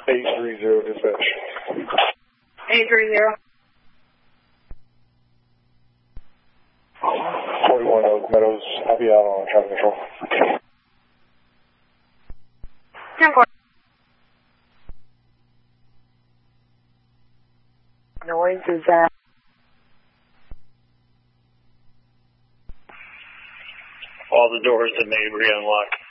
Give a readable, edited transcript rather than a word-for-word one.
830 dispatch. 830. 41 Oak Meadows, I'll be out on traffic control. 10-4. Noise is at. All the doors in Mabry unlocked.